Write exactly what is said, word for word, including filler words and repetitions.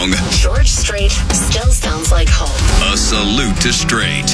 wrong. George Strait still sounds like home. A salute to Strait.